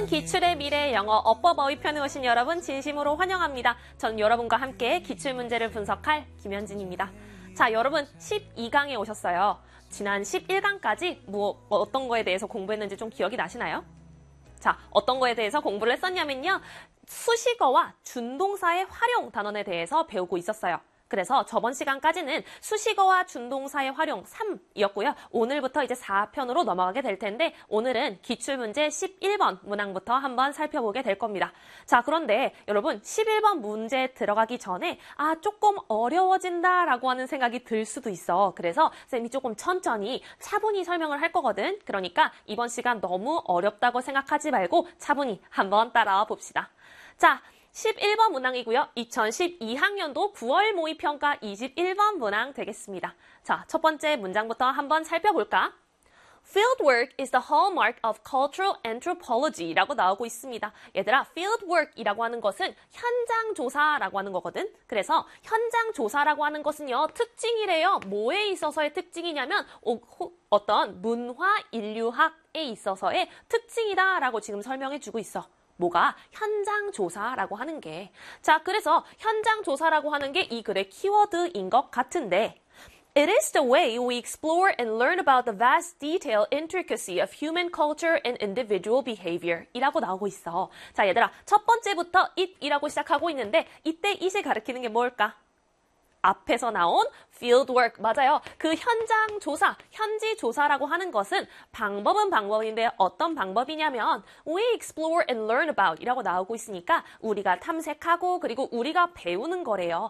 기출의 미래 영어 어법 어휘편에 오신 여러분 진심으로 환영합니다. 전 여러분과 함께 기출문제를 분석할 김현진입니다. 자, 여러분 12강에 오셨어요. 지난 11강까지 어떤 거에 대해서 공부했는지 좀 기억이 나시나요? 자, 어떤 거에 대해서 공부를 했었냐면요. 수식어와 준동사의 활용 단원에 대해서 배우고 있었어요. 그래서 저번 시간까지는 수식어와 준동사의 활용 3이었고요. 오늘부터 이제 4편으로 넘어가게 될 텐데 오늘은 기출문제 11번 문항부터 한번 살펴보게 될 겁니다. 자, 그런데 여러분 11번 문제 들어가기 전에 조금 어려워진다라고 하는 생각이 들 수도 있어. 그래서 쌤이 조금 천천히 차분히 설명을 할 거거든. 그러니까 이번 시간 너무 어렵다고 생각하지 말고 차분히 한번 따라와 봅시다. 자, 11번 문항이고요. 2012학년도 9월 모의평가 21번 문항 되겠습니다. 자, 첫 번째 문장부터 한번 살펴볼까? Fieldwork is the hallmark of cultural anthropology라고 나오고 있습니다. 얘들아, fieldwork이라고 하는 것은 현장 조사라고 하는 거거든. 그래서 현장 조사라고 하는 것은요, 특징이래요. 뭐에 있어서의 특징이냐면 어떤 문화 인류학에 있어서의 특징이다라고 지금 설명해주고 있어. 뭐가? 현장 조사라고 하는 게. 자, 그래서 현장 조사라고 하는 게 이 글의 키워드인 것 같은데 It is the way we explore and learn about the vast detail intricacy of human culture and individual behavior 이라고 나오고 있어. 자, 얘들아, 첫 번째부터 it이라고 시작하고 있는데 이때 it을 가리키는 게 뭘까? 앞에서 나온 fieldwork, 맞아요. 그 현장 조사, 현지 조사라고 하는 것은 방법은 방법인데 어떤 방법이냐면 we explore and learn about 이라고 나오고 있으니까 우리가 탐색하고 그리고 우리가 배우는 거래요.